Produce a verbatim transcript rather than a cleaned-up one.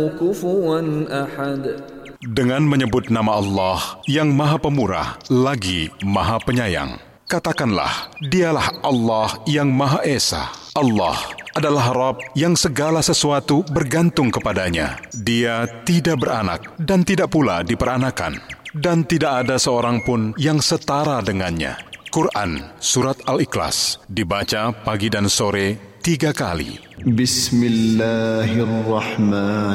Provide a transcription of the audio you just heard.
كفوا أحد. Dengan menyebut nama Allah yang Maha Pemurah lagi Maha Penyayang, katakanlah, dialah Allah yang Maha Esa. Allah adalah Rabb yang segala sesuatu bergantung kepadanya. Dia tidak beranak dan tidak pula diperanakan, dan tidak ada seorang pun yang setara dengannya. Quran Surat Al-Ikhlas dibaca pagi dan sore tiga kali. Bismillahirrahmanirrahim.